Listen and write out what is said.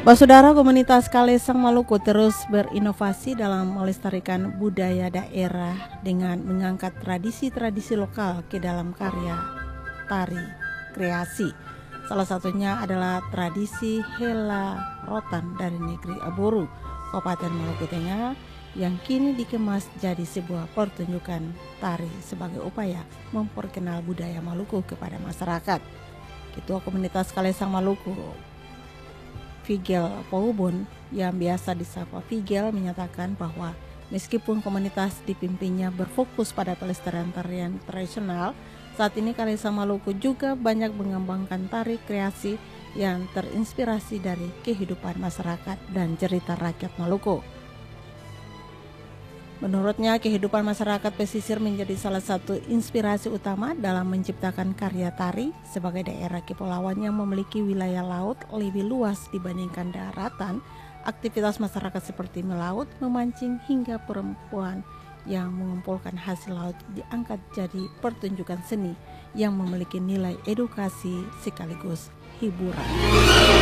Saudara, komunitas Kalesang Maluku terus berinovasi dalam melestarikan budaya daerah dengan mengangkat tradisi-tradisi lokal ke dalam karya tari kreasi. Salah satunya adalah tradisi Hela Rotan dari negeri Aboru, Kabupaten Maluku Tengah, yang kini dikemas jadi sebuah pertunjukan tari sebagai upaya memperkenal budaya Maluku kepada masyarakat. Ketua Komunitas Kalesang Maluku, Figel Paubun, yang biasa disapa Figel, menyatakan bahwa meskipun komunitas dipimpinnya berfokus pada pelestarian tarian tradisional, saat ini Kalesang Maluku juga banyak mengembangkan tari kreasi yang terinspirasi dari kehidupan masyarakat dan cerita rakyat Maluku. Menurutnya, kehidupan masyarakat pesisir menjadi salah satu inspirasi utama dalam menciptakan karya tari sebagai daerah kepulauan yang memiliki wilayah laut lebih luas dibandingkan daratan. Aktivitas masyarakat seperti melaut, memancing, hingga perempuan yang mengumpulkan hasil laut diangkat jadi pertunjukan seni yang memiliki nilai edukasi sekaligus hiburan.